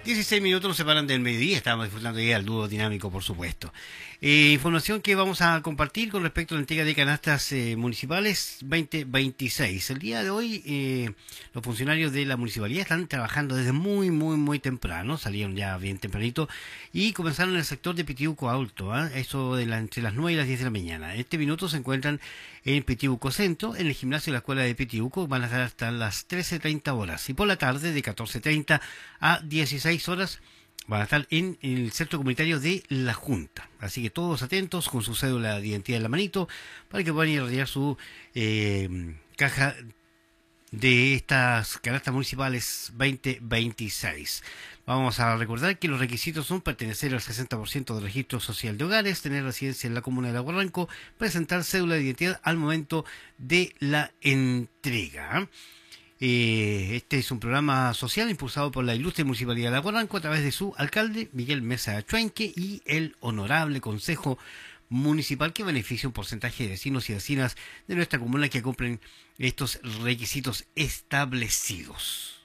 16 minutos nos separan del mediodía, estamos disfrutando ya el dúo dinámico, por supuesto. Información que vamos a compartir con respecto a la entrega de canastas municipales 2026. El día de hoy los funcionarios de la municipalidad están trabajando desde muy temprano, salieron ya bien tempranito y comenzaron en el sector de Pitiuco Alto, eso entre las 9 y las 10 de la mañana. En este minuto se encuentran en Pitiuco Centro, en el gimnasio de la escuela de Pitiuco, van a estar hasta las 13:30 horas y por la tarde de 14:30 a 16 horas van a estar en el centro comunitario de La Junta. Así que todos atentos con su cédula de identidad en la manito para que puedan ir a retirar su caja de estas canastas municipales 2026. Vamos a recordar que los requisitos son pertenecer al 60% del registro social de hogares, tener residencia en la comuna de Lago Ranco, presentar cédula de identidad al momento de la entrega. Este es un programa social impulsado por la ilustre Municipalidad de Lago Ranco a través de su alcalde, Miguel Mesa Chuenque, y el honorable Consejo Municipal, que beneficia un porcentaje de vecinos y vecinas de nuestra comuna que cumplen estos requisitos establecidos.